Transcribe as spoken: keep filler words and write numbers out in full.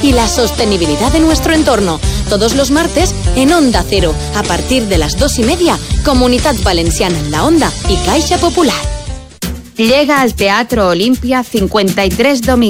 y la sostenibilidad de nuestro entorno. Todos los martes en Onda Cero, a partir de las dos y media, Comunitat Valenciana en la Onda y Caixa Popular. Llega al Teatro Olimpia cincuenta y tres Domingos.